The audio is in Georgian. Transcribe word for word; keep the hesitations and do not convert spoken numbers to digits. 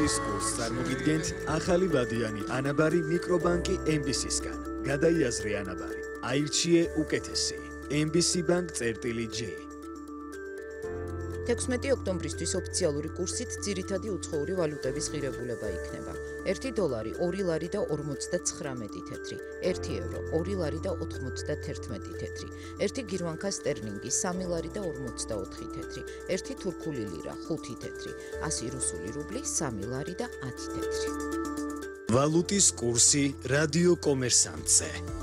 ვალუტის კურსს წარმოგიდგენთ ახალი ვადიანი ანაბარი მიკრობანკი ემ ბი სისგან. გადაიაზრე ანაბარი. აირჩიე უკეთესი. ემ ბი სი Bank წერტილი J. თექვსმეტი ოქტომბრისთვის ოფიციალური კურსით ძირითადი უცხოური ვალუტების ღირებულება იქნება. ერთი დოლარი ორი ლარი და ორმოცდაცხრამეტი თეთრი, ერთი ევრო ორი ლარი და ოთხმოცდათერთმეტი თეთრი, ერთი გირვანქა სტერლინგი სამი ლარი და ორმოცდაოთხი თეთრი, ერთი თურქული ლირა ხუთი თეთრი, ასი რუსული რუბლი სამი ლარი და ათი თეთრი. ვალუტის კურსი რადიო კომერსანტზე.